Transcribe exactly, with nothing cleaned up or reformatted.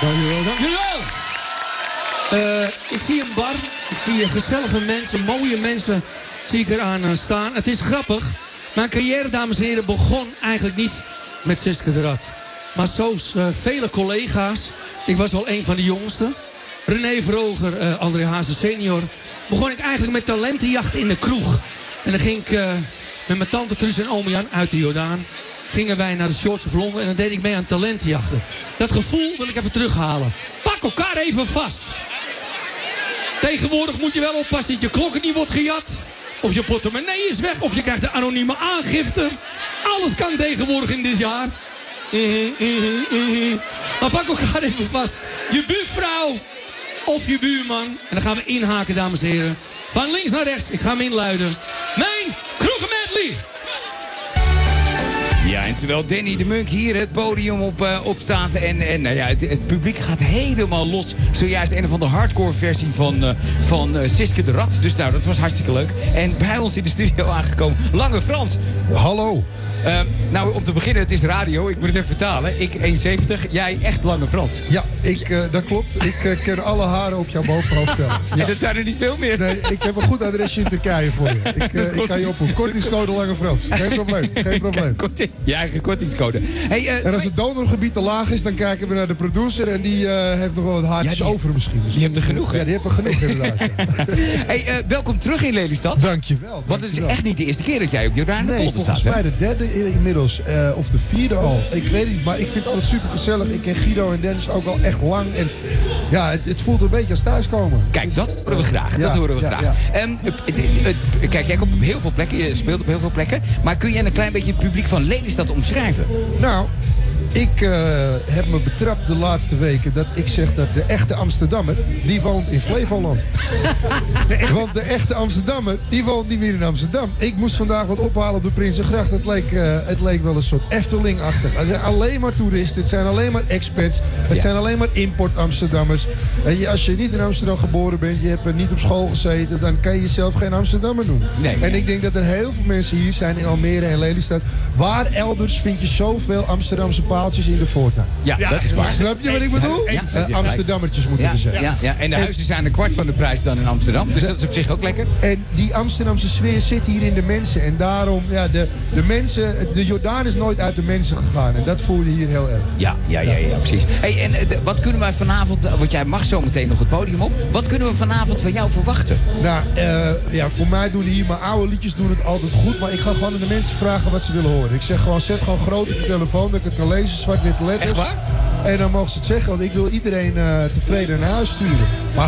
Dankjewel, dankjewel. Uh, ik zie een bar, ik zie gezellige mensen, mooie mensen zie ik eraan uh, staan. Het is grappig. Mijn carrière, dames en heren, begon eigenlijk niet met Siske de Rad. Maar zoals uh, vele collega's, ik was al een van de jongste. René Vroger, uh, André Hazes senior. Begon ik eigenlijk met talentenjacht in de kroeg. En dan ging ik uh, met mijn tante Truus en oom Jan uit de Jordaan. Gingen wij naar de Shorts of Londen en dan deed ik mee aan talentenjachten. Dat gevoel wil ik even terughalen. Pak elkaar even vast. Tegenwoordig moet je wel oppassen dat je klokken niet wordt gejat. Of je portemonnee is weg. Of je krijgt de anonieme aangifte. Alles kan tegenwoordig in dit jaar. Mm-hmm, mm-hmm, mm-hmm. Maar pak elkaar even vast. Je buurvrouw of je buurman. En dan gaan we inhaken, dames en heren. Van links naar rechts. Ik ga hem inluiden. Mijn kroegenmedley. Ja, en terwijl Danny de Munk hier het podium op, uh, opstaat en, en nou ja, het, het publiek gaat helemaal los. Zojuist een of andere hardcore versie van, uh, van uh, Siske de Rad. Dus nou, dat was hartstikke leuk. En bij ons in de studio aangekomen, Lange Frans. Hallo. Uh, nou, om te beginnen, het is radio. Ik moet het even vertalen. Ik één zeventig, jij echt Lange Frans. Ja, ik, uh, dat klopt. Ik uh, kan alle haren op jouw bovenhoofd stellen. Ja. En dat zijn er niet veel meer. Nee, ik heb een goed adresje in Turkije voor je. Ik, uh, ik kan je oproepen. Kortingscode Lange Frans. Geen probleem. Geen probleem. Je eigen kortingscode. Hey, uh, en als het donorgebied te laag is, dan kijken we naar de producer. En die uh, heeft nog wel wat haartjes ja, die, over misschien. Dus die hebt er genoeg, hè? Ja, die heeft er genoeg inderdaad. Ja. Hey, uh, welkom terug in Lelystad. Dankjewel. Want het is echt niet de eerste keer dat jij op Jordaan de nee, Kolp staat. Volgens mij de derde inmiddels. Uh, of de vierde al. Ik weet het niet. Maar ik vind het altijd super gezellig. Ik ken Guido en Dennis ook al echt lang. En ja, het, het voelt een beetje als thuiskomen. Kijk, dus, dat horen we graag. Ja, dat horen we ja, graag. Ja. Um, uh, uh, uh, kijk, jij komt op heel veel plekken. Je speelt op heel veel plekken. Maar kun je een klein beetje het publiek van Lelystad omschrijven? Nou, ik uh, heb me betrapt de laatste weken dat ik zeg dat de echte Amsterdammer, die woont in Flevoland. Want de echte Amsterdammer, die woont niet meer in Amsterdam. Ik moest vandaag wat ophalen op de Prinsengracht. Het leek, uh, het leek wel een soort Efteling-achtig. Het zijn alleen maar toeristen, het zijn alleen maar expats. Het ja. zijn alleen maar import-Amsterdammers. En je, als je niet in Amsterdam geboren bent, je hebt er niet op school gezeten, dan kan je jezelf geen Amsterdammer noemen. Nee, en nee. ik denk dat er heel veel mensen hier zijn in Almere en Lelystad. Waar elders vind je zoveel Amsterdamse paaltjes in de voortuin. Ja, ja, dat is waar. Snap je wat ik bedoel? Ja. Uh, Amsterdammertjes moeten ja, we zeggen. Ja, ja. En de huizen zijn een kwart van de prijs dan in Amsterdam. Dus dat is op zich ook lekker. En die Amsterdamse sfeer zit hier in de mensen. En daarom, ja, de, de mensen, de Jordaan is nooit uit de mensen gegaan. En dat voel je hier heel erg. Ja, ja, ja, ja, precies. Hey, en de, wat kunnen wij vanavond, want jij mag zo meteen nog het podium op. Wat kunnen we vanavond van jou verwachten? Nou, uh, ja, voor mij doen hier mijn oude liedjes doen het altijd goed. Maar ik ga gewoon aan de mensen vragen wat ze willen horen. Ik zeg gewoon, zet gewoon groot op de telefoon, dat ik het kan lezen, zwart-witte letters. Echt waar? En dan mogen ze het zeggen, want ik wil iedereen uh, tevreden naar huis sturen. Maar